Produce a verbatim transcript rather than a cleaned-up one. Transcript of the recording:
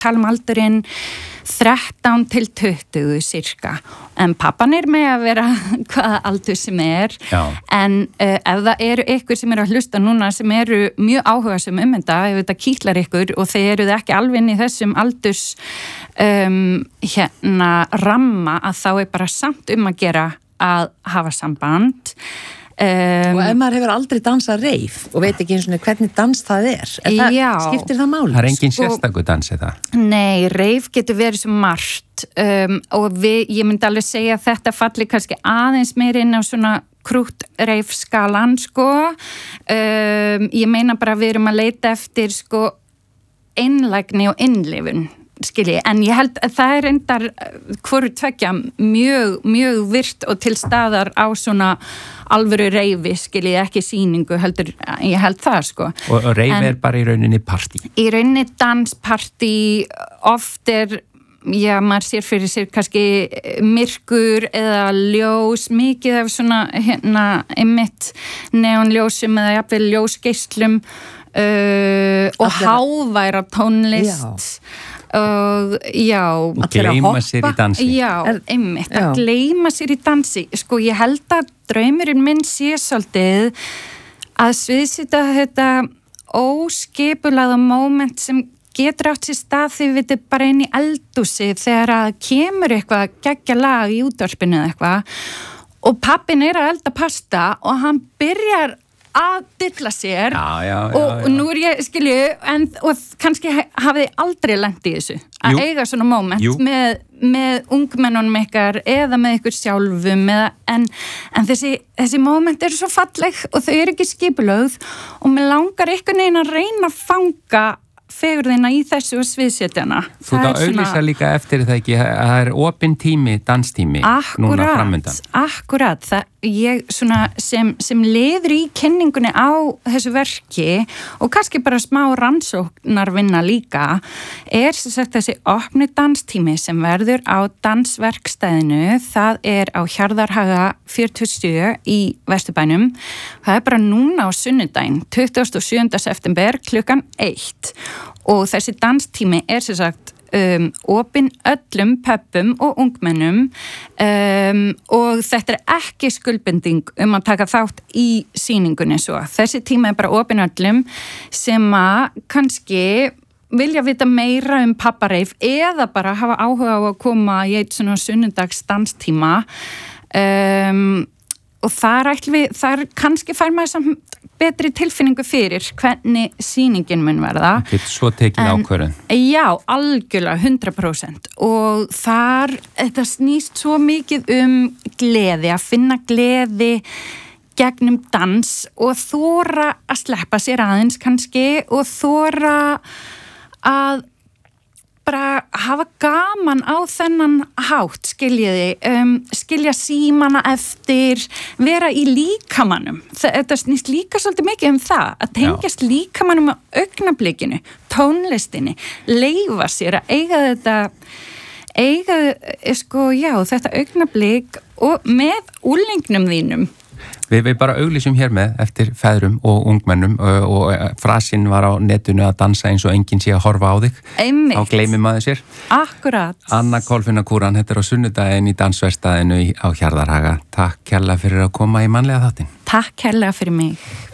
tala um aldurinn þrettán til tuttugu cirka, en pappan er með að vera hvaða aldur sem er. Já. En uh, ef það eru ykkur sem eru að hlusta núna sem eru mjög áhugasum um þetta, ef þetta kýtlar ykkur og þeir eru það ekki alveg inn í þessum aldurs um, hérna ramma, að þá er bara samt um að gera að hafa samband. Um, og ef maður hefur aldrei dansað reif og veit ekki eins og hvernig dans það er, er það, skiptir það máli? Það er engin sérstakur dans eða? Nei, reif getur verið svo margt um, og við, ég myndi alveg segja að þetta falli kannski aðeins meir inn á svona krútt reifskalan sko. um, ég meina bara að við erum að leita eftir sko einlægni og innlifun skilji, en ég held að það er endar hvoru tveggja mjög, mjög virt og til staðar á svona alvöru reifi, skilji, ekki sýningu heldur, ég held það sko. Og reifi er bara í rauninni partí? Í rauninni danspartí, oft er, já, maður sér fyrir sér kannski myrkur eða ljós, mikið af svona, hérna, einmitt neonljósum eða jafnvel ljósgeislum uh, og háværa tónlist. Já. Og já, og gleyma sér í dansi. Já, einmitt, að gleyma sér í dansi. Sko, ég held að draumurinn minn sé svolítið að sviðsita þetta óskipulaða moment sem getur átt sér stað því við þetta bara inn í eldhúsi þegar að kemur eitthvað geggja lag í útvarpinu eða eitthvað og pappin er að elda pasta og hann byrjar að dilla sér já, já, já, og já. nú er ég, skilju, en og kannski hafið aldrei lent í þessu að Jú. eiga svona moment Jú. með, með ungmennunum ykkar eða með ykkur sjálfum eða, en, en þessi, þessi moment eru svo falleg og þau eru ekki skipulögð og mér langar ykkur neginn að reyna að fanga fegurðina í þessu og sviðsetjana. Þú ert að auglýsa líka eftir það ekki, að það er opinn tími, danstími, akkurat, núna framundan. Akkurat, það ég svona sem, sem leiður í kynningunni á þessu verki og kannski bara smá rannsóknarvinna líka, er sem sagt þessi opni danstími sem verður á dansverkstæðinu, það er á Hjarðarhaga fjörutíu og sjö í Vesturbænum. Það er bara núna á sunnudaginn, tuttugasta og sjöunda september klukkan eitt. Og þessi danstími er sem sagt um, opinn öllum pöppum og ungmennum um, og þetta er ekki skuldbinding um að taka þátt í sýningunni svo. Þessi tími er bara opinn öllum sem að kannski vilja vita meira um pappareif eða bara hafa áhuga á að koma í eitt svona sunnundags danstíma um, og þar ætlum við, þar kannski fær maður samt betri tilfinningu fyrir hvernig sýningin mun verða. Getur svo tekið ákvörðun. Já, algjörlega, hundrað prósent. Og þar, þetta snýst svo mikið um gleði, að finna gleði gegnum dans og þora að sleppa sér aðeins kannski og þora að bara hafa gaman á þennan hátt, skiljiði, um, skilja símana eftir, vera í líkamannum. Þetta snýst líka svolítið mikið um það, að tengjast líkamannum á augnablikinu, tónlistinni, leyfa sér að eiga þetta, eiga, sko, já, þetta augnablik og með úlingnum þínum. Við, við bara auglýsum hér með eftir feðrum og ungmennum og, og frasinn var á netinu að dansa eins og enginn sé að horfa á þig. Einmitt. Þá gleymir maður sér. Akkurat. Anna Kolfinna Kúran, þetta er á sunnudaginn í dansverkstæðinu á Hjarðarhaga. Takk kærlega fyrir að koma í mannlega þáttinn. Takk kærlega fyrir mig.